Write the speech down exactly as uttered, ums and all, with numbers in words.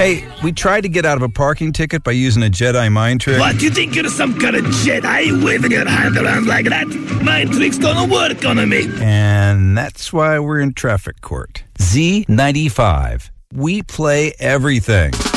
Hey, we tried to get out of a parking ticket by using a Jedi mind trick. What, you think you're some kind of Jedi waving your hand around like that? Mind tricks gonna work on me. And that's why we're in traffic court. Z ninety-five. We play everything.